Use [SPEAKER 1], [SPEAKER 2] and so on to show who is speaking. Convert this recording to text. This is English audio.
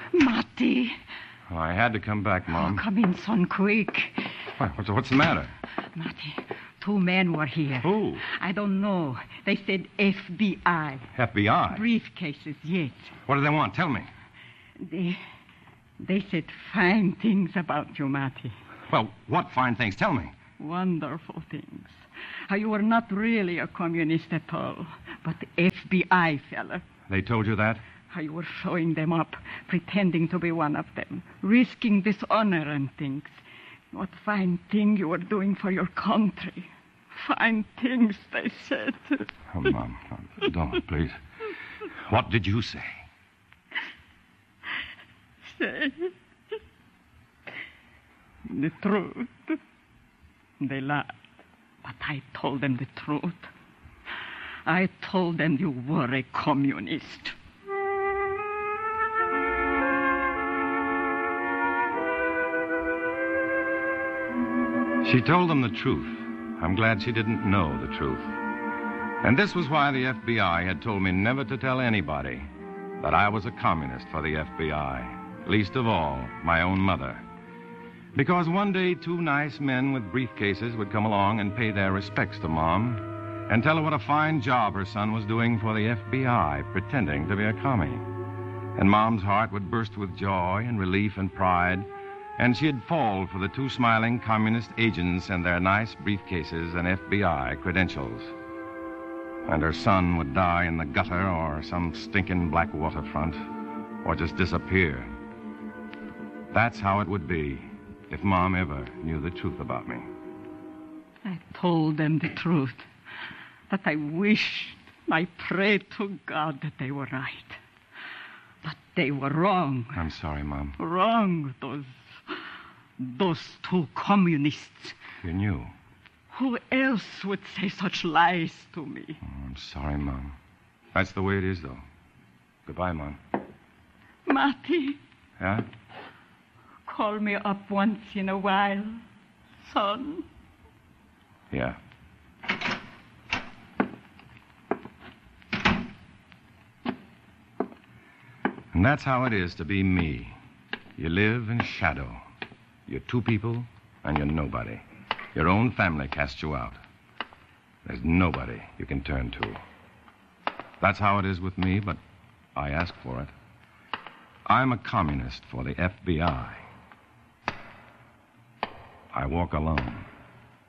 [SPEAKER 1] Marty.
[SPEAKER 2] Oh, I had to come back, Mom.
[SPEAKER 1] Oh, come in, son, quick.
[SPEAKER 2] What's the matter?
[SPEAKER 1] Marty, 2 men were here.
[SPEAKER 2] Who?
[SPEAKER 1] I don't know. They said FBI.
[SPEAKER 2] FBI?
[SPEAKER 1] Briefcases, yes.
[SPEAKER 2] What do they want? Tell me.
[SPEAKER 1] They said fine things about you, Marty.
[SPEAKER 2] Well, what fine things? Tell me.
[SPEAKER 1] Wonderful things. How you were not really a communist at all, but the FBI fella.
[SPEAKER 2] They told you that?
[SPEAKER 1] How you were showing them up, pretending to be one of them, risking dishonor and things. What fine thing you were doing for your country. Fine things, they said.
[SPEAKER 2] Oh, Mom, don't, please. What did you say?
[SPEAKER 1] Say the truth. They lied, but I told them the truth. I told them you were a communist.
[SPEAKER 2] She told them the truth. I'm glad she didn't know the truth. And this was why the FBI had told me never to tell anybody that I was a communist for the FBI, least of all my own mother. Because one day 2 nice men with briefcases would come along and pay their respects to Mom and tell her what a fine job her son was doing for the FBI, pretending to be a commie. And Mom's heart would burst with joy and relief and pride, and she'd fall for the 2 smiling communist agents and their nice briefcases and FBI credentials. And her son would die in the gutter or some stinking black waterfront, or just disappear. That's how it would be if Mom ever knew the truth about me.
[SPEAKER 1] I told them the truth. That I wished, I prayed to God that they were right. But they were wrong.
[SPEAKER 2] I'm sorry, Mom.
[SPEAKER 1] Wrong, those 2 communists.
[SPEAKER 2] You knew.
[SPEAKER 1] Who else would say such lies to me?
[SPEAKER 2] Oh, I'm sorry, Mom. That's the way it is, though. Goodbye, Mom.
[SPEAKER 1] Marty.
[SPEAKER 2] Yeah?
[SPEAKER 1] Call me up once in a while, son.
[SPEAKER 2] Yeah. And that's how it is to be me. You live in shadow. You're 2 people, and you're nobody. Your own family casts you out. There's nobody you can turn to. That's how it is with me, but I asked for it. I'm a communist for the FBI. I walk alone.